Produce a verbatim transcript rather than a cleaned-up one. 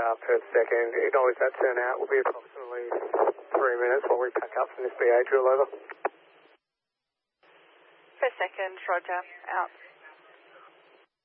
uh, per second. Acknowledge that turnout will be approximately three minutes while we pack up from this B A drill over. Per second, roger, out.